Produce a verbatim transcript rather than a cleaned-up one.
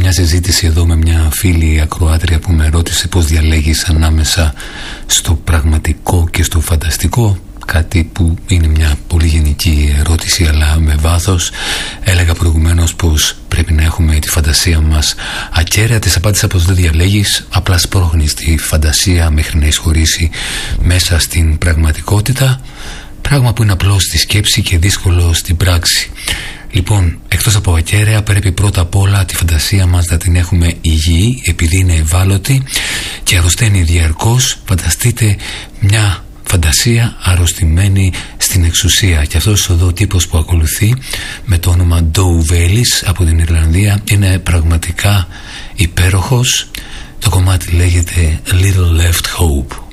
μια συζήτηση εδώ με μια φίλη ακροάτρια που με ρώτησε πώς διαλέγεις ανάμεσα στο πραγματικό και στο φανταστικό. Κάτι που είναι μια πολύ γενική ερώτηση, αλλά με βάθος. Έλεγα προηγουμένως πως πρέπει να έχουμε τη φαντασία μας ακέραια. Της απάντησα πως δεν διαλέγεις, απλά σπρώχνεις τη φαντασία μέχρι να εισχωρήσει μέσα στην πραγματικότητα. Πράγμα που είναι απλό στη σκέψη και δύσκολο στην πράξη. Λοιπόν, εκτός από ακέραια, πρέπει πρώτα απ' όλα τη φαντασία μας να την έχουμε υγιή, επειδή είναι ευάλωτη και αρρωσταίνει διαρκώς. Φανταστείτε μια φαντασία αρρωστημένη στην εξουσία. Και αυτός εδώ ο τύπος που ακολουθεί με το όνομα Ντόου Βέιλις από την Ιρλανδία είναι πραγματικά υπέροχος. Το κομμάτι λέγεται Little Left Hope.